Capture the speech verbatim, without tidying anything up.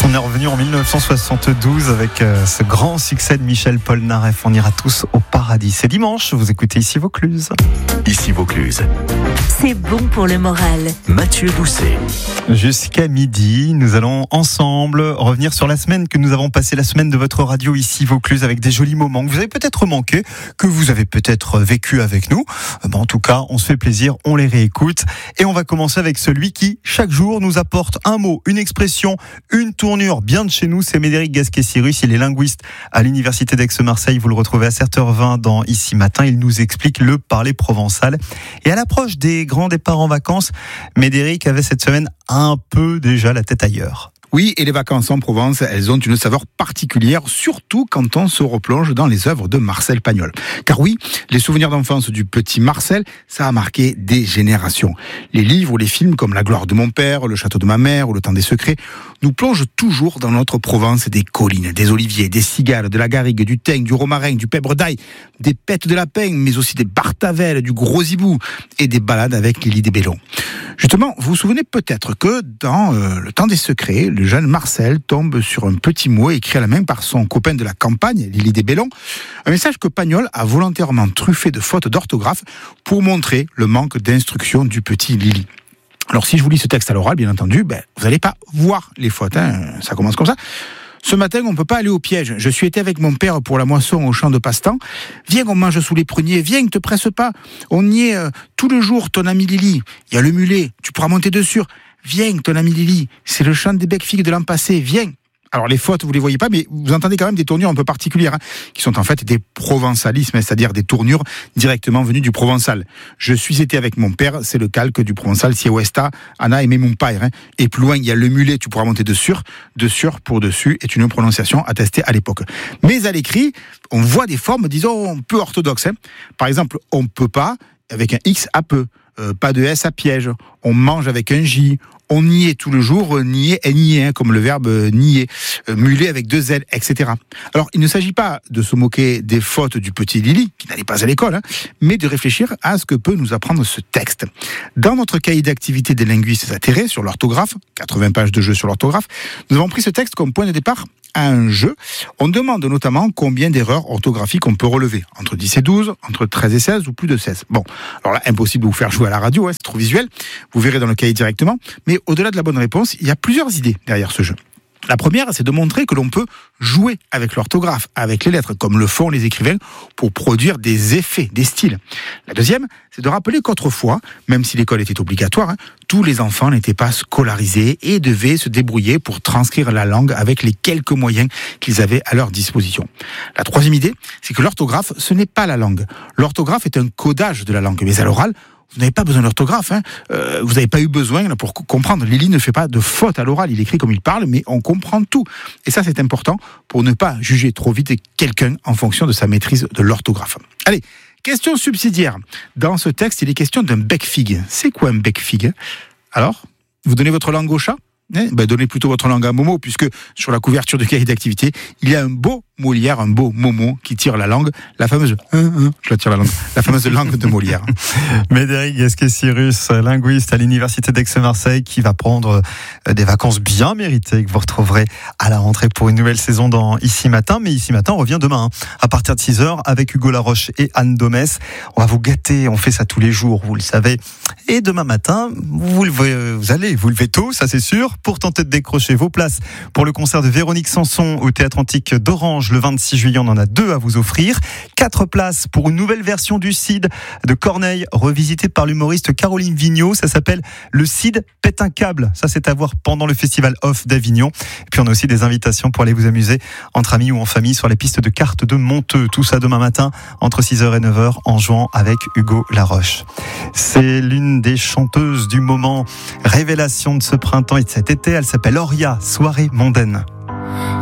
On est revenu en dix-neuf cent soixante-douze avec euh, ce grand succès de Michel Polnareff. On ira tous au paradis. C'est dimanche, vous écoutez Ici Vaucluse. Ici Vaucluse. C'est bon pour le moral. Mathieu Doucet. Jusqu'à midi, nous allons ensemble revenir sur la semaine que nous avons passée, la semaine de votre radio Ici Vaucluse, avec des jolis moments que vous avez peut-être manqué, que vous avez peut-être vécu avec nous. Bon, en tout cas, on se fait plaisir, on les réécoute. Et on va commencer avec celui qui, chaque jour, nous apporte un mot, une expression, une tournure bien de chez nous. C'est Médéric Gasquet-Cyrus, il est linguiste à l'Université d'Aix-Marseille. Vous le retrouvez à sept heures vingt dans Ici Matin. Il nous explique le parler provençal. Et à l'approche des grands départs en vacances, Médéric avait cette semaine un peu déjà la tête ailleurs. Oui, et les vacances en Provence, elles ont une saveur particulière, surtout quand on se replonge dans les œuvres de Marcel Pagnol. Car oui, les souvenirs d'enfance du petit Marcel, ça a marqué des générations. Les livres ou les films comme La gloire de mon père, Le château de ma mère ou Le temps des secrets nous plongent toujours dans notre Provence des collines, des oliviers, des cigales, de la garrigue, du thym, du romarin, du pèbre d'ail, des pêtes de lapin, mais aussi des bartavelles, du gros hibou et des balades avec Lily des Bellons. Justement, vous vous souvenez peut-être que dans euh, Le temps des secrets, le jeune Marcel tombe sur un petit mot écrit à la main par son copain de la campagne, Lily des Bellons, un message que Pagnol a volontairement truffé de fautes d'orthographe pour montrer le manque d'instruction du petit Lily. Alors si je vous lis ce texte à l'oral, bien entendu, ben, vous n'allez pas voir les fautes, hein, ça commence comme ça. Ce matin, on ne peut pas aller au piège. Je suis été avec mon père pour la moisson au champ de passe-temps. Viens, on mange sous les pruniers. Viens, ne te presse pas. On y est euh, tout le jour, ton ami Lily. Il y a le mulet, tu pourras monter dessus. Viens, ton ami Lily. C'est le chant des bec-figues de l'an passé. Viens. Alors les fautes, vous les voyez pas, mais vous entendez quand même des tournures un peu particulières, hein, qui sont en fait des provençalismes, c'est-à-dire des tournures directement venues du provençal. Je suis été avec mon père, c'est le calque du provençal si Westa, Anna aimé mon père. Hein. Et plus loin, il y a le mulet, tu pourras monter dessus, dessus pour dessus, est une prononciation attestée à l'époque. Mais à l'écrit, on voit des formes, disons, peu orthodoxes. Hein. Par exemple, on peut pas, avec un X à peu, euh, pas de S à piège, on mange avec un J, on niait tout le jour, nier et nier, hein, comme le verbe nier, euh, mulet avec deux L, et cetera. Alors, il ne s'agit pas de se moquer des fautes du petit Lily, qui n'allait pas à l'école, hein, mais de réfléchir à ce que peut nous apprendre ce texte. Dans notre cahier d'activité des linguistes atterrés sur l'orthographe, quatre-vingts pages de jeu sur l'orthographe, nous avons pris ce texte comme point de départ à un jeu. On demande notamment combien d'erreurs orthographiques on peut relever, entre dix et douze, entre treize et seize ou plus de seize. Bon, alors là, impossible de vous faire jouer à la radio, hein, c'est trop visuel, vous verrez dans le cahier directement, mais au-delà de la bonne réponse, il y a plusieurs idées derrière ce jeu. La première, c'est de montrer que l'on peut jouer avec l'orthographe, avec les lettres, comme le font les écrivains, pour produire des effets, des styles. La deuxième, c'est de rappeler qu'autrefois, même si l'école était obligatoire, hein, tous les enfants n'étaient pas scolarisés et devaient se débrouiller pour transcrire la langue avec les quelques moyens qu'ils avaient à leur disposition. La troisième idée, c'est que l'orthographe, ce n'est pas la langue. L'orthographe est un codage de la langue, mais à l'oral, vous n'avez pas besoin d'orthographe, hein. euh, vous n'avez pas eu besoin là, pour comprendre. Lily ne fait pas de faute à l'oral, il écrit comme il parle, mais on comprend tout. Et ça, c'est important pour ne pas juger trop vite quelqu'un en fonction de sa maîtrise de l'orthographe. Allez, question subsidiaire. Dans ce texte, il est question d'un bec-figue. C'est quoi un bec-figue ? Alors, vous donnez votre langue au chat ? Eh ben, donnez plutôt votre langue à Momo, puisque sur la couverture de cahier d'activité, il y a un beau Molière, un beau Momo qui tire la langue, la fameuse, hein, hein, je la tire la langue, la fameuse langue de Molière. Médéric Gasquet-Cyrus, linguiste à l'Université d'Aix-Marseille, qui va prendre des vacances bien méritées, que vous retrouverez à la rentrée pour une nouvelle saison dans Ici Matin. Mais Ici Matin, on revient demain, hein, à partir de six heures, avec Hugo Laroche et Anne Domès. On va vous gâter, on fait ça tous les jours, vous le savez. Et demain matin, vous, levez, vous allez vous lever tôt, ça c'est sûr, pour tenter de décrocher vos places pour le concert de Véronique Sanson au Théâtre Antique d'Orange. Le vingt-six juillet, on en a deux à vous offrir. Quatre places pour une nouvelle version du Cid de Corneille, revisitée par l'humoriste Caroline Vigneault. Ça s'appelle Le Cid pète un câble. Ça, c'est à voir pendant le Festival Off d'Avignon. Et puis, on a aussi des invitations pour aller vous amuser entre amis ou en famille sur les pistes de cartes de Monteux. Tout ça demain matin, entre six heures et neuf heures, en jouant avec Hugo Laroche. C'est l'une des chanteuses du moment. Révélation de ce printemps et de cet été. Elle s'appelle Oria, Soirée mondaine.